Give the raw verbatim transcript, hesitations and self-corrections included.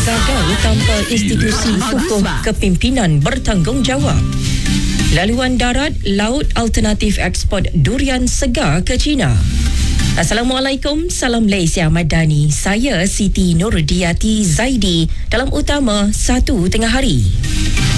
gagal tanpa institusi hukum kepimpinan bertanggungjawab. Laluan darat, laut alternatif ekspor durian segar ke China. Assalamualaikum, salam Malaysia Madani. Saya Siti Nurdiati Zaidi dalam utama satu tengah hari.